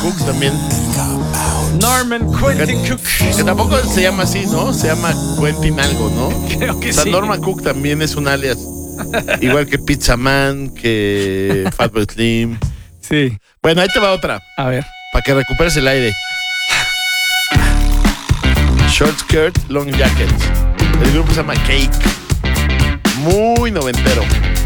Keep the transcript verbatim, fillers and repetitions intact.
Cook también. Norman Quentin Cook. Que tampoco se llama así, ¿no? Se llama Quentin algo, ¿no? Creo que O sea, sí. Norman Cook también es un alias. Igual que Pizza Man, que Fatboy Slim. Sí. Bueno, ahí te va otra. A ver. Para que recuperes el aire. Short Skirt, Long Jacket. El grupo se llama Cake. Muy noventero.